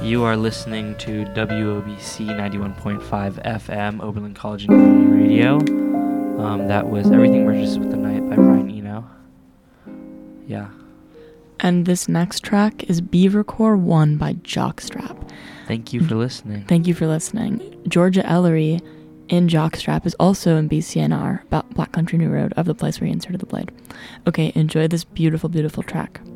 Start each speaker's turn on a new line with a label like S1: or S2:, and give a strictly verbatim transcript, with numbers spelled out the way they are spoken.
S1: You are listening to W O B C ninety-one point five F M, Oberlin College and Community Radio. Um, that was Everything Merges with the Night by Brian Eno. Yeah.
S2: And this next track is Beavercore one by Jockstrap.
S1: Thank you for listening.
S2: Thank you for listening. Georgia Ellery in Jockstrap is also in B C N R, Black Country New Road, of the place where he inserted the blade. Okay, enjoy this beautiful, beautiful track.